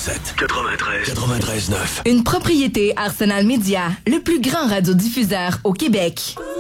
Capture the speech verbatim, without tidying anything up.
quatre-vingt-sept, quatre-vingt-treize, quatre-vingt-treize neuf. Une propriété Arsenal Média, le plus grand radiodiffuseur au Québec.